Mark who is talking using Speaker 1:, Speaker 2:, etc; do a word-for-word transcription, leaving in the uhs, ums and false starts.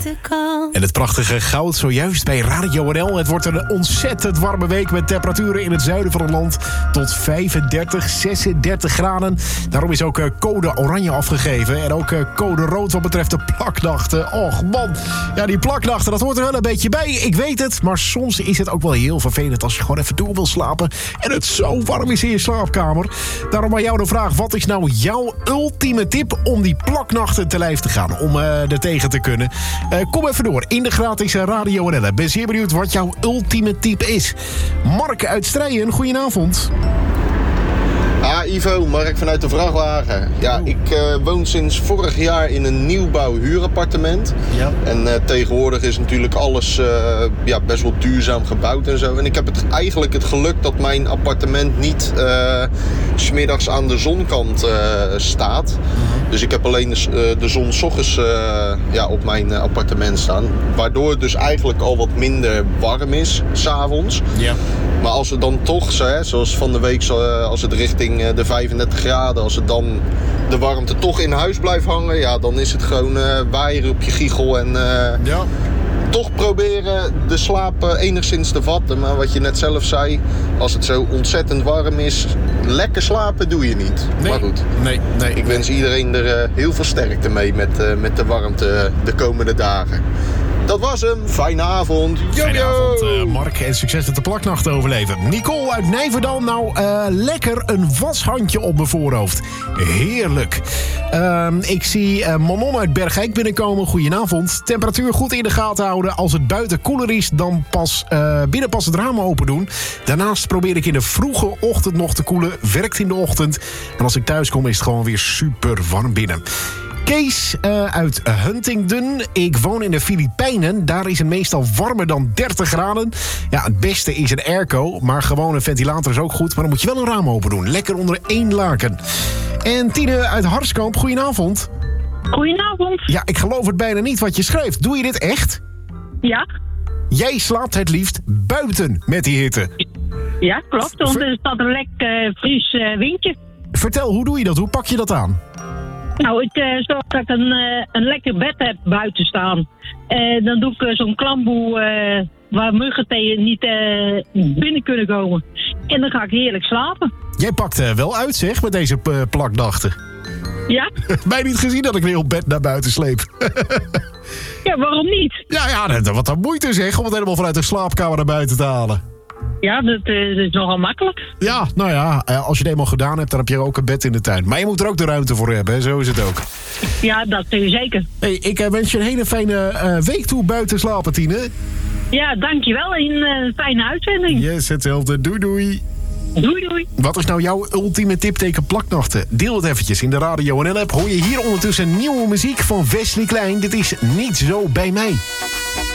Speaker 1: En het prachtige goud zojuist bij Radio N L. Het wordt een ontzettend warme week met temperaturen in het zuiden van het land tot vijfendertig, zesendertig graden. Daarom is ook code oranje afgegeven. En ook code rood wat betreft de plaknachten. Och man, ja die plaknachten, dat hoort er wel een beetje bij. Ik weet het, maar soms is het ook wel heel vervelend als je gewoon even door wil slapen en het zo warm is in je slaapkamer. Daarom aan jou de vraag, wat is nou jouw ultieme tip om die plaknachten te lijf te gaan? Om uh, er tegen te kunnen. Uh, kom even door in de gratis Radio N L. Ben zeer benieuwd wat jouw ultieme tip is. Mark uit Strijen, goedenavond.
Speaker 2: Ah, Ivo, Mark vanuit de vrachtwagen. Ja, ik uh, woon sinds vorig jaar in een nieuwbouw huurappartement. Ja. En uh, tegenwoordig is natuurlijk alles uh, ja, best wel duurzaam gebouwd en zo. En ik heb het, eigenlijk het geluk dat mijn appartement niet uh, 's middags aan de zonkant uh, staat. Mm-hmm. Dus ik heb alleen de, uh, de zon 's ochtends uh, ja, op mijn uh, appartement staan. Waardoor het dus eigenlijk al wat minder warm is, 's avonds. Ja. Maar als het dan toch, hè, zoals van de week, als het richting de vijfendertig graden, als het dan de warmte toch in huis blijft hangen, ja, dan is het gewoon uh, waaieren op je giegel en uh, ja. toch proberen de slaap uh, enigszins te vatten. Maar wat je net zelf zei, als het zo ontzettend warm is, lekker slapen doe je niet. Nee, maar goed,
Speaker 1: nee, nee,
Speaker 2: ik wens nee. iedereen er uh, heel veel sterkte mee met, uh, met de warmte de komende dagen. Dat was hem. Fijne avond. Yo,
Speaker 1: Fijne avond, uh, Mark. En succes met de plaknacht overleven. Nicole uit Nijverdal. Nou, uh, lekker een washandje op mijn voorhoofd. Heerlijk. Uh, ik zie uh, Manon uit Bergijk binnenkomen. Goedenavond. Temperatuur goed in de gaten houden. Als het buiten koeler is, dan pas uh, binnen pas het raam open doen. Daarnaast probeer ik in de vroege ochtend nog te koelen. Werkt in de ochtend. En als ik thuis kom, is het gewoon weer super warm binnen. Kees uh, uit Huntingdon. Ik woon in de Filipijnen. Daar is het meestal warmer dan dertig graden. Ja, het beste is een airco, maar gewoon een ventilator is ook goed. Maar dan moet je wel een raam open doen. Lekker onder één laken. En Tine uit Harskamp, goedenavond.
Speaker 3: Goedenavond.
Speaker 1: Ja, ik geloof het bijna niet wat je schrijft. Doe je dit echt?
Speaker 3: Ja.
Speaker 1: Jij slaapt het liefst buiten met die hitte.
Speaker 3: Ja, klopt. Want Ver... er staat een lekker uh, fris uh, windje.
Speaker 1: Vertel, hoe doe je dat? Hoe pak je dat aan?
Speaker 3: Nou, ik uh, zorg dat ik een, uh, een lekker bed heb buiten staan. Uh, dan doe ik uh, zo'n klamboe uh, waar muggen tegen niet uh, binnen kunnen komen. En dan ga ik heerlijk slapen.
Speaker 1: Jij pakt uh, wel uit, zeg, met deze uh, plaknachten.
Speaker 3: Ja?
Speaker 1: Mij niet gezien dat ik een heel bed naar buiten sleep.
Speaker 3: Ja, waarom niet?
Speaker 1: Ja, ja, dat, wat dan moeite zeg om het helemaal vanuit de slaapkamer naar buiten te halen.
Speaker 3: Ja, dat, uh, dat is nogal makkelijk.
Speaker 1: Ja, nou ja, als je het eenmaal gedaan hebt, dan heb je ook een bed in de tuin. Maar je moet er ook de ruimte voor hebben, hè? Zo is het ook.
Speaker 3: Ja, dat is zeker.
Speaker 1: Hey, ik uh, wens je een hele fijne uh, week toe buiten slapen, Tine.
Speaker 3: Ja, dankjewel. Een uh, fijne uitzending.
Speaker 1: Yes, hetzelfde. Doei, doei.
Speaker 3: Doei, doei.
Speaker 1: Wat is nou jouw ultieme tip tegen plaknachten? Deel het eventjes in de Radio N L-app. Hoor je hier ondertussen nieuwe muziek van Wesley Klein. Dit is Niet Zo Bij Mij.